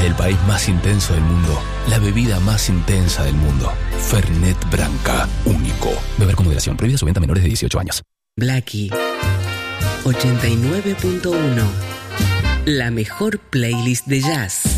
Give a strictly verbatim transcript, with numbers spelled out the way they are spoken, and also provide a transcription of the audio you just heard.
El país más intenso del mundo. La bebida más intensa del mundo. Fernet Branca. Único. Beber con moderación. Prohibida su venta a menores de dieciocho años. Blackie ochenta y nueve punto uno. La mejor playlist de jazz.